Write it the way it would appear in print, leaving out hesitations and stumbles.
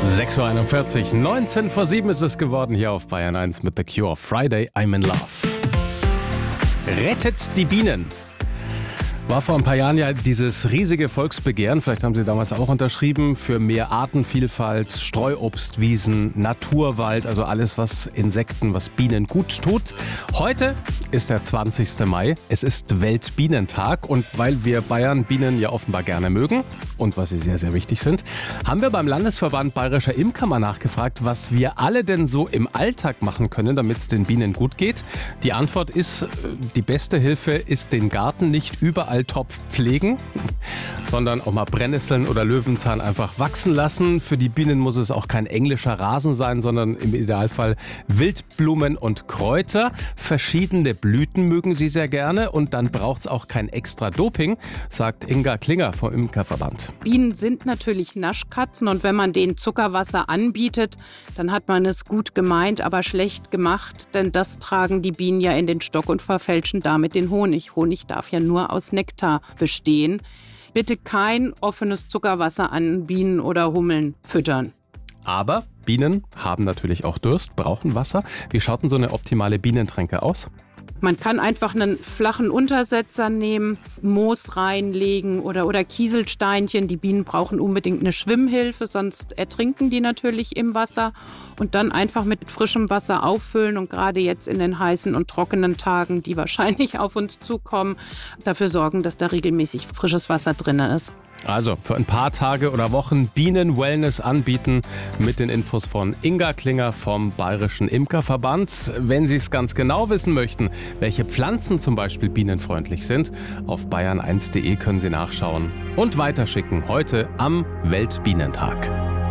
6:41 Uhr, 19 vor 7 ist es geworden hier auf Bayern 1 mit The Cure. Friday, I'm in Love. Rettet die Bienen. War vor ein paar Jahren ja dieses riesige Volksbegehren, vielleicht haben Sie damals auch unterschrieben, für mehr Artenvielfalt, Streuobstwiesen, Naturwald, also alles, was Insekten, was Bienen gut tut. Heute ist der 20. Mai, es ist Weltbienentag und weil wir Bayern Bienen ja offenbar gerne mögen und was sie sehr, sehr wichtig sind, haben wir beim Landesverband Bayerischer Imker mal nachgefragt, was wir alle denn so im Alltag machen können, damit es den Bienen gut geht. Die Antwort ist, die beste Hilfe ist, den Garten nicht überall top pflegen, sondern auch mal Brennnesseln oder Löwenzahn einfach wachsen lassen. Für die Bienen muss es auch kein englischer Rasen sein, sondern im Idealfall Wildblumen und Kräuter. Verschiedene Blüten mögen sie sehr gerne und dann braucht es auch kein extra Doping, sagt Inga Klinger vom Imkerverband. Bienen sind natürlich Naschkatzen und wenn man denen Zuckerwasser anbietet, dann hat man es gut gemeint, aber schlecht gemacht, denn das tragen die Bienen ja in den Stock und verfälschen damit den Honig. Honig darf ja nur aus Nektar bestehen. Bitte kein offenes Zuckerwasser an Bienen oder Hummeln füttern. Aber Bienen haben natürlich auch Durst, brauchen Wasser. Wie schaut denn so eine optimale Bienentränke aus? Man kann einfach einen flachen Untersetzer nehmen, Moos reinlegen oder Kieselsteinchen. Die Bienen brauchen unbedingt eine Schwimmhilfe, sonst ertrinken die natürlich im Wasser. Und dann einfach mit frischem Wasser auffüllen und gerade jetzt in den heißen und trockenen Tagen, die wahrscheinlich auf uns zukommen, dafür sorgen, dass da regelmäßig frisches Wasser drin ist. Also für ein paar Tage oder Wochen Bienen-Wellness anbieten mit den Infos von Inga Klinger vom Bayerischen Imkerverband. Wenn Sie es ganz genau wissen möchten, welche Pflanzen zum Beispiel bienenfreundlich sind, auf bayern1.de können Sie nachschauen und weiterschicken heute am Weltbienentag.